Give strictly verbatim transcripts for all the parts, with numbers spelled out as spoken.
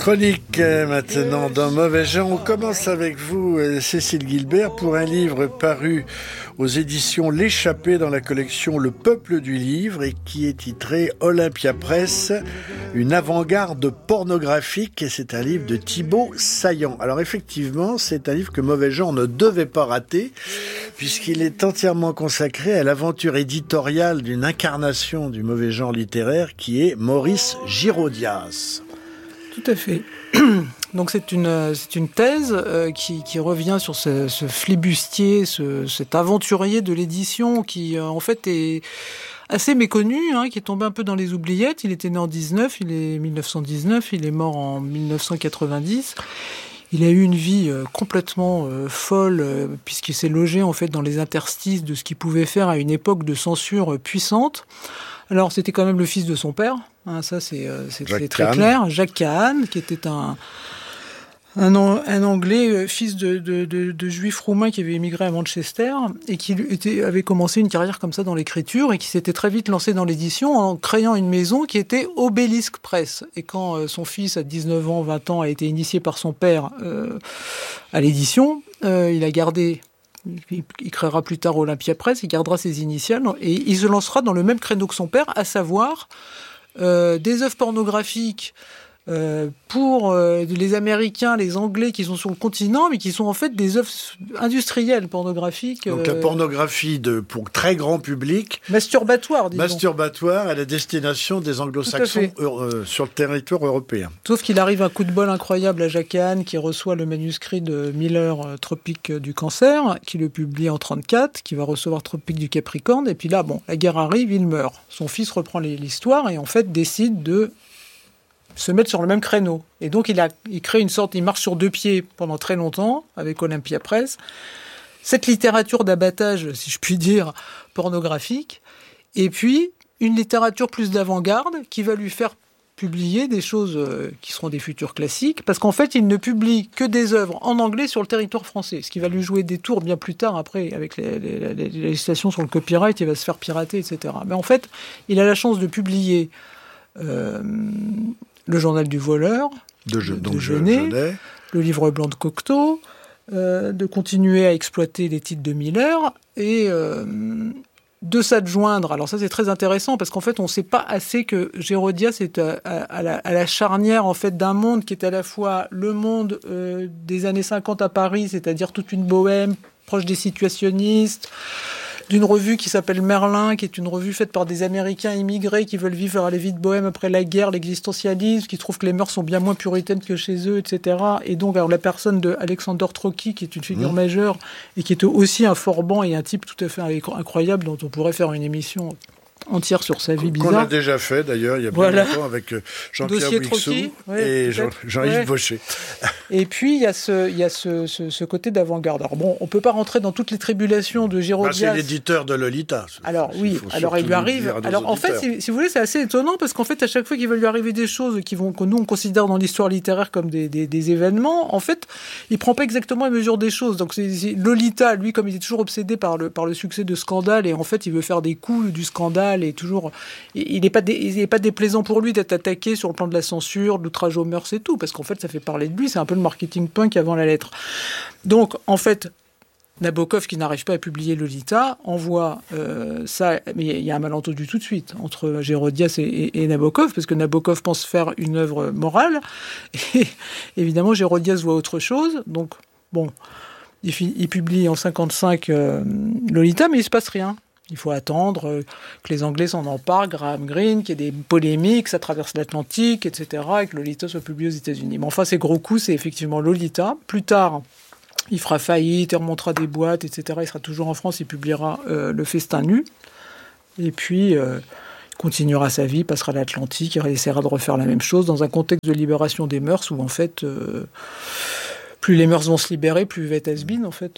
Chronique euh, maintenant dans Mauvais Genre. On commence avec vous, euh, Cécile Guilbert, pour un livre paru aux éditions L'Échappée dans la collection Le Peuple du Livre et qui est titré Olympia Press, une avant-garde pornographique, et c'est un livre de Thibaut Saillant. Alors effectivement, c'est un livre que Mauvais Genre ne devait pas rater puisqu'il est entièrement consacré à l'aventure éditoriale d'une incarnation du mauvais genre littéraire qui est Maurice Girodias. Tout à fait. Donc c'est une, c'est une thèse euh, qui, qui revient sur ce, ce flibustier, ce, cet aventurier de l'édition qui euh, en fait est assez méconnu, hein, qui est tombé un peu dans les oubliettes. Il était né en dix-neuf, il est mille neuf cent dix-neuf, il est mort en mille neuf cent quatre-vingt-dix. Il a eu une vie euh, complètement euh, folle euh, puisqu'il s'est logé en fait dans les interstices de ce qu'il pouvait faire à une époque de censure euh, puissante. Alors c'était quand même le fils de son père, hein, ça c'est, euh, c'est, c'est très Kahn. clair. Jacques Kahn, qui était un, un, un Anglais, euh, fils de, de, de, de juifs roumains qui avait émigré à Manchester et qui était, avait commencé une carrière comme ça dans l'écriture et qui s'était très vite lancé dans l'édition en créant une maison qui était Obélisque Press. Et quand euh, son fils, à dix-neuf ans, vingt ans, a été initié par son père euh, à l'édition, euh, il a gardé... Il créera plus tard Olympia Press, il gardera ses initiales et il se lancera dans le même créneau que son père, à savoir euh, des œuvres pornographiques euh, pour euh, les Américains, les Anglais qui sont sur le continent, mais qui sont en fait des œuvres industrielles pornographiques. Donc la pornographie de, pour très grand public. Masturbatoire, disons. Masturbatoire à la destination des anglo-saxons euh, sur le territoire européen. Sauf qu'il arrive un coup de bol incroyable à Jacques Kahn qui reçoit le manuscrit de Miller, euh, Tropique du cancer, qui le publie en trente-quatre, qui va recevoir Tropique du Capricorne, et puis là, bon, la guerre arrive, il meurt. Son fils reprend l'histoire et en fait décide de se mettre sur le même créneau. Et donc, il, a, il crée une sorte... Il marche sur deux pieds pendant très longtemps, avec Olympia Press. Cette littérature d'abattage, si je puis dire, pornographique. Et puis, une littérature plus d'avant-garde, qui va lui faire publier des choses qui seront des futurs classiques, parce qu'en fait, il ne publie que des œuvres en anglais sur le territoire français, ce qui va lui jouer des tours bien plus tard, après, avec les, les, les, les législations sur le copyright, il va se faire pirater, et cetera. Mais en fait, il a la chance de publier... Euh, le journal du voleur, de, de, donc de Genet, Genet, le livre blanc de Cocteau, euh, de continuer à exploiter les titres de Miller et euh, de s'adjoindre. Alors ça c'est très intéressant parce qu'en fait on ne sait pas assez que Girodias est à, à, à, la, à la charnière en fait d'un monde qui est à la fois le monde euh, des années cinquante à Paris, c'est-à-dire toute une bohème proche des situationnistes, d'une revue qui s'appelle Merlin, qui est une revue faite par des Américains immigrés qui veulent vivre à la vie de bohème après la guerre, l'existentialisme, qui trouvent que les mœurs sont bien moins puritaines que chez eux, et cetera. Et donc, alors, la personne de Alexander Trotsky, qui est une figure mmh. majeure, et qui est aussi un forban et un type tout à fait incroyable, dont on pourrait faire une émission entière sur sa vie bizarre. Qu'on a déjà fait d'ailleurs, il y a voilà. bien longtemps avec Jean-Pierre Brixou ouais, et Jean, Jean-Yves ouais. Baucher. Et puis il y a ce, il y a ce, ce, ce côté d'avant-garde. Alors bon, on peut pas rentrer dans toutes les tribulations de Girodias. Bah, c'est l'éditeur de Lolita. Alors oui, alors il lui arrive. Alors en fait, si, si vous voulez, c'est assez étonnant parce qu'en fait, à chaque fois qu'il va lui arriver des choses qui vont, que nous on considère dans l'histoire littéraire comme des, des, des événements, en fait, il prend pas exactement la mesure des choses. Donc c'est, c'est Lolita, lui, comme il est toujours obsédé par le par le succès de Scandale et en fait, il veut faire des coups du Scandale et toujours. Il n'est pas, dé, il est pas déplaisant pour lui d'être attaqué sur le plan de la censure, de l'outrage aux mœurs et tout, parce qu'en fait, ça fait parler de lui. C'est un peu le marketing punk avant la lettre. Donc, en fait, Nabokov, qui n'arrive pas à publier Lolita, envoie euh, ça, mais il y a un malentendu tout de suite entre Girodias et, et, et Nabokov, parce que Nabokov pense faire une œuvre morale, et évidemment, Girodias voit autre chose. Donc, bon, il, il publie en cinquante-cinq euh, Lolita, mais il ne se passe rien. Il faut attendre que les Anglais s'en emparent, Graham Greene, qu'il y ait des polémiques, ça traverse l'Atlantique, et cetera, et que Lolita soit publié aux États-Unis. Mais enfin, ses gros coups, c'est effectivement Lolita. Plus tard, il fera faillite, il remontera des boîtes, et cetera. Il sera toujours en France, il publiera euh, Le Festin nu. Et puis, euh, il continuera sa vie, passera l'Atlantique, il essaiera de refaire la même chose dans un contexte de libération des mœurs où, en fait, euh, plus les mœurs vont se libérer, plus il va être has-been, en fait.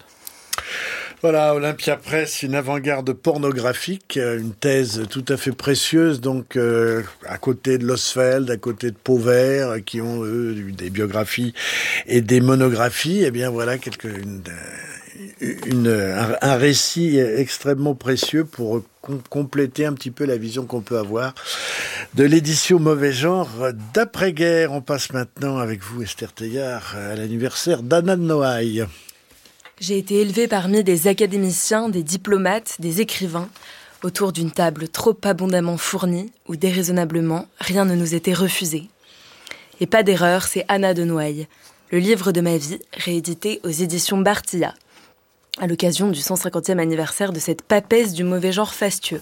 Voilà, Olympia Press, une avant-garde pornographique, une thèse tout à fait précieuse, donc euh, à côté de Losfeld, à côté de Pauvert, qui ont eux des biographies et des monographies. Eh bien voilà, quelque, une, une, un, un récit extrêmement précieux pour com- compléter un petit peu la vision qu'on peut avoir de l'édition Mauvais Genre d'après-guerre. On passe maintenant avec vous, Esther Teillard, à l'anniversaire d'Anna de Noailles. J'ai été élevée parmi des académiciens, des diplomates, des écrivains, autour d'une table trop abondamment fournie, où déraisonnablement, rien ne nous était refusé. Et pas d'erreur, c'est Anna de Noailles, le livre de ma vie, réédité aux éditions Bartilla, à l'occasion du cent cinquantième anniversaire de cette papesse du mauvais genre fastueux.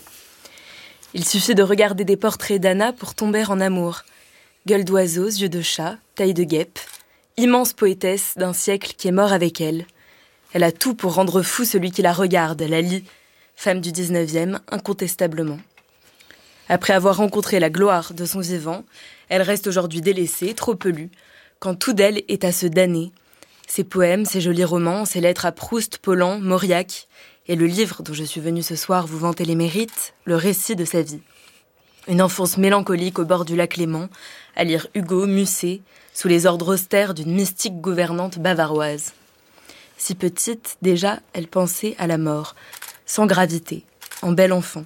Il suffit de regarder des portraits d'Anna pour tomber en amour. Gueule d'oiseau, yeux de chat, taille de guêpe, immense poétesse d'un siècle qui est mort avec elle. Elle a tout pour rendre fou celui qui la regarde, la lit, femme du dix-neuvième, incontestablement. Après avoir rencontré la gloire de son vivant, elle reste aujourd'hui délaissée, trop peu lue, quand tout d'elle est à se damner. Ses poèmes, ses jolis romans, ses lettres à Proust, Paulan, Mauriac, et le livre dont je suis venue ce soir vous vanter les mérites, le récit de sa vie. Une enfance mélancolique au bord du lac Léman, à lire Hugo, Musset, sous les ordres austères d'une mystique gouvernante bavaroise. Si petite, déjà, elle pensait à la mort, sans gravité, en bel enfant.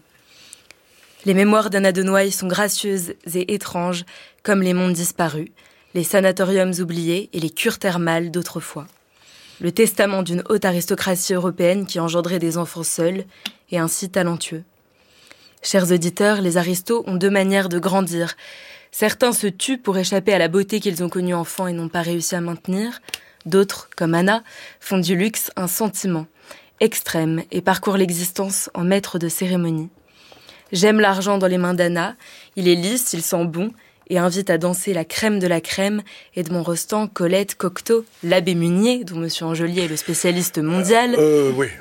Les mémoires d'Anna de Noailles sont gracieuses et étranges, comme les mondes disparus, les sanatoriums oubliés et les cures thermales d'autrefois. Le testament d'une haute aristocratie européenne qui engendrait des enfants seuls et ainsi talentueux. Chers auditeurs, les aristos ont deux manières de grandir. Certains se tuent pour échapper à la beauté qu'ils ont connue enfant et n'ont pas réussi à maintenir. D'autres, comme Anna, font du luxe un sentiment extrême et parcourent l'existence en maître de cérémonie. J'aime l'argent dans les mains d'Anna, il est lisse, il sent bon et invite à danser la crème de la crème, Edmond Rostand, Colette, Cocteau, l'abbé Munier, dont Monsieur Angelier est le spécialiste mondial. Euh, oui.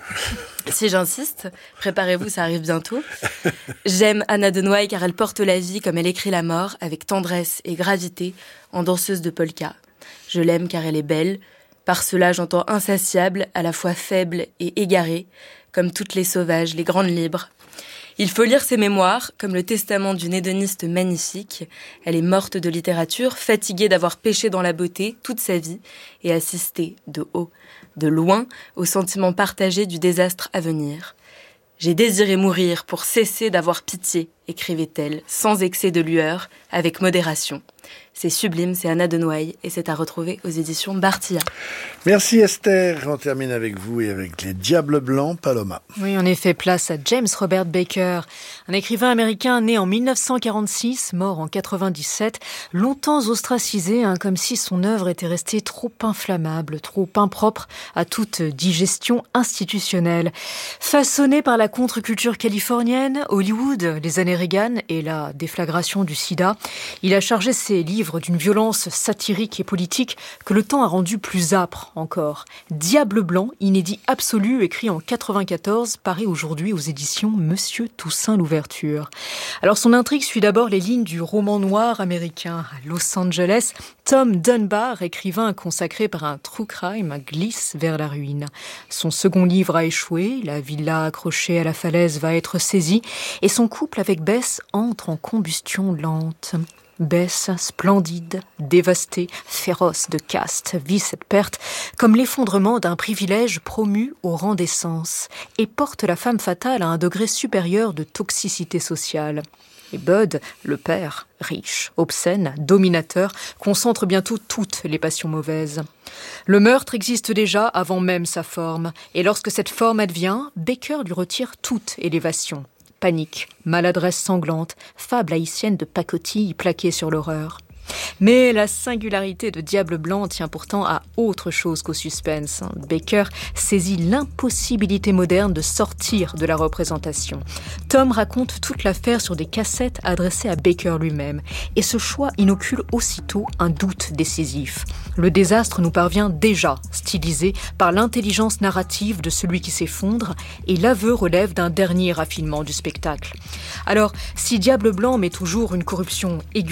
Si j'insiste, préparez-vous, ça arrive bientôt. J'aime Anna de Noailles car elle porte la vie comme elle écrit la mort, avec tendresse et gravité, en danseuse de polka. Je l'aime car elle est belle. Par cela, j'entends insatiable, à la fois faible et égarée, comme toutes les sauvages, les grandes libres. Il faut lire ses mémoires, comme le testament d'une hédoniste magnifique. Elle est morte de littérature, fatiguée d'avoir péché dans la beauté toute sa vie et assisté, de haut, de loin, au sentiment partagé du désastre à venir. J'ai désiré mourir pour cesser d'avoir pitié, écrivait-elle, sans excès de lueur, avec modération. C'est sublime, c'est Anna de Noailles et c'est à retrouver aux éditions Bartilla. Merci Esther. On termine avec vous et avec les Diables Blancs, Paloma. Oui, en effet, place à James Robert Baker, un écrivain américain né en mille neuf cent quarante-six, mort en quatre-vingt-dix-sept, longtemps ostracisé, hein, comme si son œuvre était restée trop inflammable, trop impropre à toute digestion institutionnelle. Façonné par la contre-culture californienne, Hollywood, les années Reagan et la déflagration du sida, il a chargé ses livres d'une violence satirique et politique que le temps a rendu plus âpre encore. Diable blanc, inédit absolu, écrit en quatre-vingt-quatorze, paraît aujourd'hui aux éditions Monsieur Toussaint Louverture. Alors son intrigue suit d'abord les lignes du roman noir américain. À Los Angeles, Tom Dunbar, écrivain consacré par un true crime, glisse vers la ruine. Son second livre a échoué, la villa accrochée à la falaise va être saisie et son couple avec Bess entre en combustion lente. Bess, splendide, dévastée, féroce de caste, vit cette perte comme l'effondrement d'un privilège promu au rang d'essence et porte la femme fatale à un degré supérieur de toxicité sociale. Et Bud, le père, riche, obscène, dominateur, concentre bientôt toutes les passions mauvaises. Le meurtre existe déjà avant même sa forme, et lorsque cette forme advient, Baker lui retire toute élévation. Panique, maladresse sanglante, fable haïtienne de pacotille plaquée sur l'horreur. Mais la singularité de Diable blanc tient pourtant à autre chose qu'au suspense. Baker saisit l'impossibilité moderne de sortir de la représentation. Tom raconte toute l'affaire sur des cassettes adressées à Baker lui-même. Et ce choix inocule aussitôt un doute décisif. Le désastre nous parvient déjà, stylisé par l'intelligence narrative de celui qui s'effondre, et l'aveu relève d'un dernier raffinement du spectacle. Alors, si Diable blanc met toujours une corruption aiguë,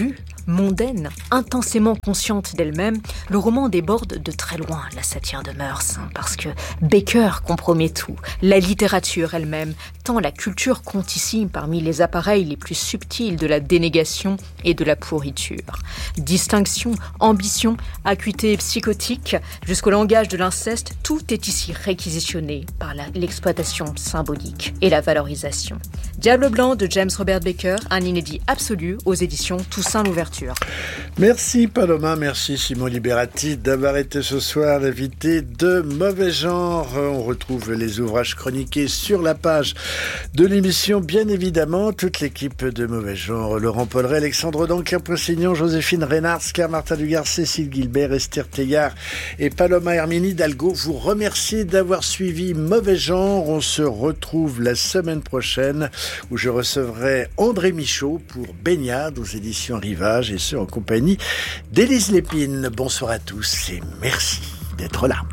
Mondaine, intensément consciente d'elle-même, le roman déborde de très loin la satire de mœurs, hein, parce que Baker compromet tout, la littérature elle-même, tant la culture compte ici parmi les appareils les plus subtils de la dénégation et de la pourriture. Distinction, ambition, acuité psychotique, jusqu'au langage de l'inceste, tout est ici réquisitionné par la, l'exploitation symbolique et la valorisation. Diable blanc de James Robert Baker, un inédit absolu aux éditions Toussaint Louverture. Merci Paloma, merci Simon Liberati d'avoir été ce soir l'invité de Mauvais Genre. On retrouve les ouvrages chroniqués sur la page de l'émission, bien évidemment. Toute l'équipe de Mauvais Genre, Laurent Polleret, Alexandre Dancler, Poissignon, Joséphine Reynard, Scar Martin Dugard, Cécile Guilbert, Esther Teillard et Paloma Hermine Hidalgo vous remercie d'avoir suivi Mauvais Genre. On se retrouve la semaine prochaine où je recevrai André Michaud pour Baignade aux éditions Rivage, et ce en compagnie d'Élise Lépine. Bonsoir à tous et merci d'être là.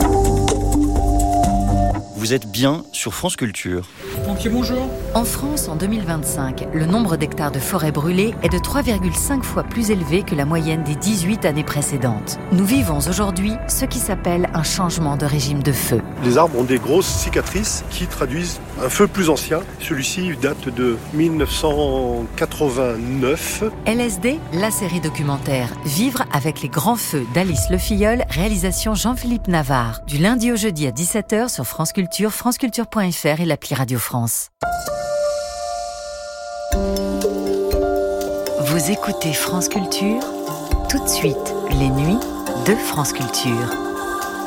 Vous êtes bien sur France Culture. Pompier, bonjour. En France, en deux mille vingt-cinq, le nombre d'hectares de forêts brûlées est de trois virgule cinq fois plus élevé que la moyenne des dix-huit années précédentes. Nous vivons aujourd'hui ce qui s'appelle un changement de régime de feu. Les arbres ont des grosses cicatrices qui traduisent un feu plus ancien. Celui-ci date de mille neuf cent quatre-vingt-neuf. L S D, la série documentaire Vivre avec les grands feux d'Alice Le Filleul, réalisation Jean-Philippe Navarre. Du lundi au jeudi à dix-sept heures sur France Culture, franceculture point f r et l'appli Radio France. Vous écoutez France Culture, tout de suite, les nuits de France Culture.